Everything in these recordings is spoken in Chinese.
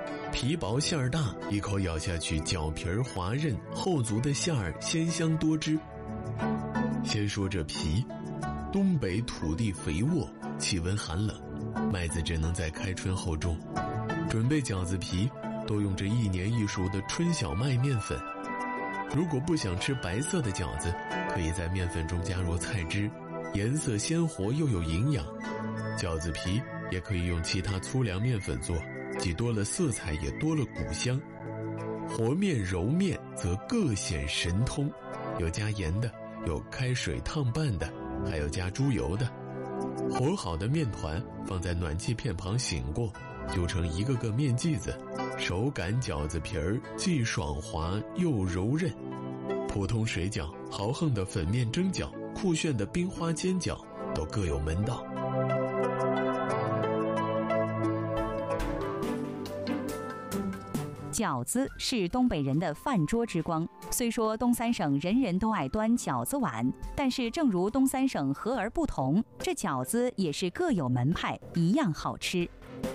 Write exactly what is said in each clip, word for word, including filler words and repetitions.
皮薄馅儿大，一口咬下去，饺皮儿滑韧，厚足的馅儿鲜香多汁。先说这皮，东北土地肥沃，气温寒冷，麦子只能在开春后种。准备饺子皮，多用这一年一熟的春小麦面粉。如果不想吃白色的饺子，可以在面粉中加入菜汁，颜色鲜活又有营养。饺子皮也可以用其他粗粮面粉做，既多了色彩，也多了谷香。和面揉面则各显神通，有加盐的，有开水烫拌的，还有加猪油的。和好的面团放在暖气片旁醒过，就成一个个面剂子，手擀饺子皮儿既爽滑又柔韧。普通水饺、豪横的粉面蒸饺、酷炫的冰花煎饺都各有门道。 饺子是东北人的饭桌之光，虽说东三省人人都爱端饺子碗，但是正如东三省和而不同，这饺子也是各有门派，一样好吃。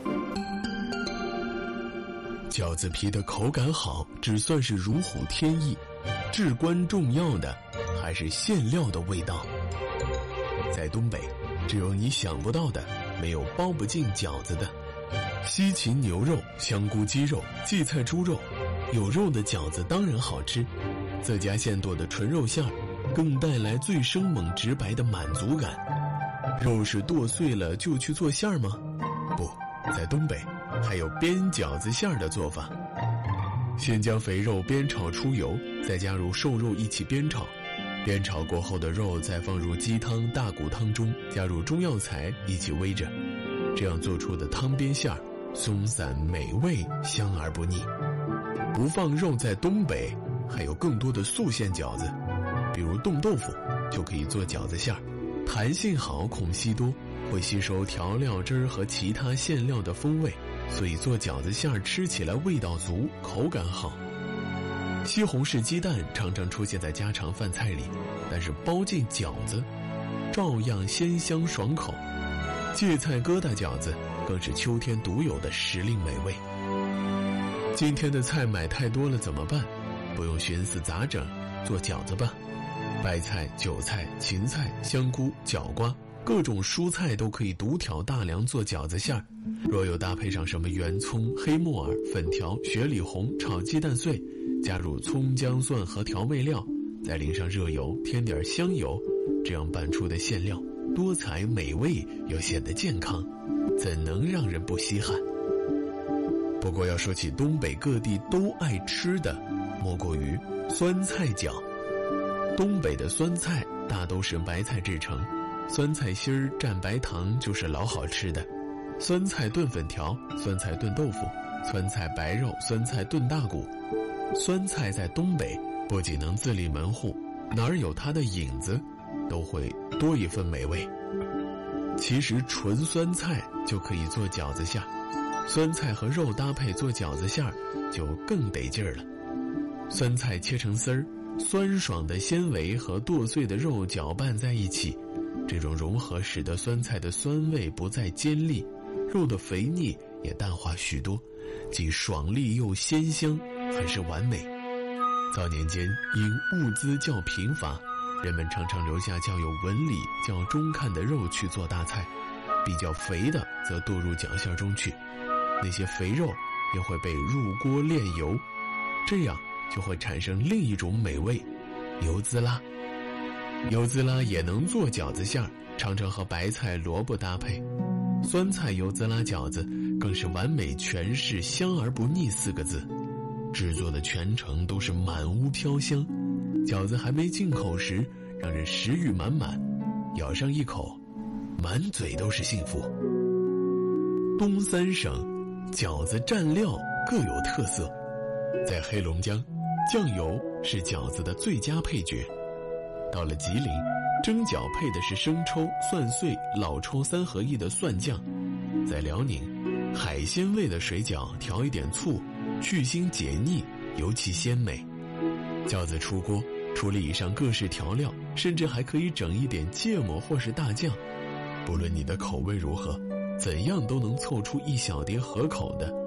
饺子皮的口感好，只算是如虎添翼，至关重要的还是馅料的味道。在东北，只有你想不到的，没有包不进饺子的。西芹牛肉、香菇鸡肉、荠菜猪肉，有肉的饺子当然好吃，自家现剁的纯肉馅儿更带来最生猛直白的满足感。肉是剁碎了就去做馅儿吗？不，在东北还有煸饺子馅儿的做法。先将肥肉煸炒出油，再加入瘦肉一起煸炒，煸炒过后的肉再放入鸡汤、大骨汤中，加入中药材一起煨着，这样做出的汤煸馅儿松散美味，香而不腻。不放肉在东北还有更多的素馅饺子，比如冻豆腐就可以做饺子馅儿，弹性好，孔隙多，会吸收调料汁儿和其他馅料的风味，所以做饺子馅儿吃起来味道足，口感好。西红柿鸡蛋常常出现在家常饭菜里，但是包进饺子照样鲜香爽口。芥菜疙瘩饺子更是秋天独有的时令美味。今天的菜买太多了怎么办？不用寻思咋整，做饺子吧。白菜、韭菜、芹菜、香菇、角瓜，各种蔬菜都可以独挑大梁做饺子馅儿。若有搭配上什么圆葱、黑木耳、粉条、雪里红、炒鸡蛋碎，加入葱姜蒜和调味料，再淋上热油，添点香油，这样拌出的馅料多彩美味又显得健康，怎能让人不稀罕？不过要说起东北各地都爱吃的，莫过于酸菜饺。东北的酸菜大都是白菜制成，酸菜心儿蘸白糖就是老好吃的。酸菜炖粉条、酸菜炖豆腐、酸菜白肉、酸菜炖大骨。酸菜在东北不仅能自立门户，哪儿有它的影子都会多一份美味。其实纯酸菜就可以做饺子馅儿，酸菜和肉搭配做饺子馅儿就更得劲儿了。酸菜切成丝儿，酸爽的纤维和剁碎的肉搅拌在一起，这种融合使得酸菜的酸味不再尖利，肉的肥腻也淡化许多，既爽利又鲜香，很是完美。早年间因物资较贫乏，人们常常留下较有纹理、较中看的肉去做大菜，比较肥的则剁入饺馅中去，那些肥肉也会被入锅炼油，这样就会产生另一种美味——油滋拉。油滋拉也能做饺子馅儿，常常和白菜、萝卜搭配。酸菜油滋拉饺子更是完美诠释香而不腻四个字，制作的全程都是满屋飘香，饺子还没进口时让人食欲满满，咬上一口满嘴都是幸福。东三省饺子蘸料各有特色，在黑龙江，酱油是饺子的最佳配角。到了吉林，蒸饺配的是生抽、蒜碎、老抽三合一的蒜酱。在辽宁，海鲜味的水饺调一点醋，去腥解腻，尤其鲜美。饺子出锅，除了以上各式调料，甚至还可以整一点芥末或是大酱。不论你的口味如何，怎样都能凑出一小碟合口的